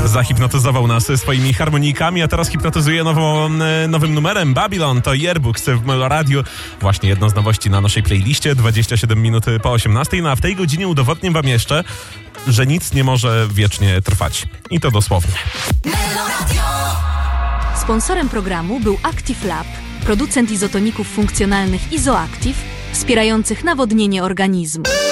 Zahipnotyzował nas swoimi harmonikami, a teraz hipnotyzuje nowym numerem. Babylon to Yearbooks w Meloradiu. Właśnie jedno z nowości na naszej playliście, 27 minut po 18. No a w tej godzinie udowodnię wam jeszcze, że nic nie może wiecznie trwać. I to dosłownie. Sponsorem programu był Active Lab, producent izotoników funkcjonalnych Izoactive, wspierających nawodnienie organizmu.